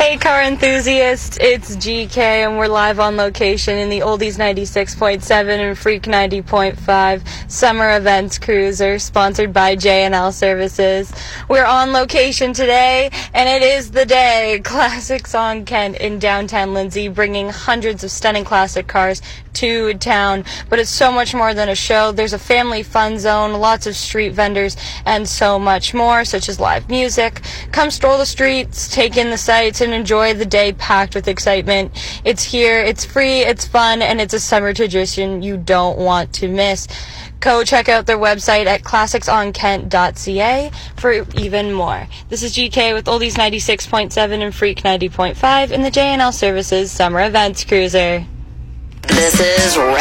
Hey car enthusiasts, it's GK and we're live on location in the Oldies 96.7 and Freak 90.5 Summer Events Cruiser, sponsored by J&L Services. We're on location today, and it is the day. Classics on Kent in downtown Lindsay, bringing hundreds of stunning classic cars to town. But it's so much more than a show. There's a family fun zone, lots of street vendors, and so much more, such as live music. Come stroll the streets, take in the sights, and enjoy the day packed with excitement. It's here, it's free, it's fun, and it's a summer tradition you don't want to miss. Go check out their website at classicsonkent.ca for even more. This is GK with Oldies 96.7 and Freak 90.5 in the J&L Services Summer Events Cruiser. This is